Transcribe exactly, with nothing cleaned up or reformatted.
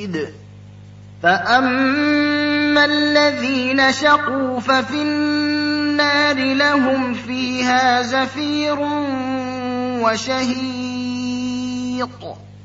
شديد. فأما الذين شقوا ففي النار لهم فيها زفير وشهيق.